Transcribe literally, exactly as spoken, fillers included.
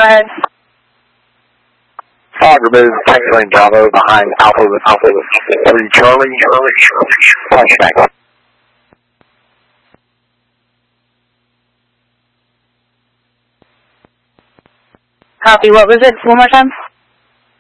go ahead. Fog removed, Tango Lane Bravo behind Alpha with Alpha with three Charlie, Charlie, Charlie, flashback. Copy, what was it? One more time?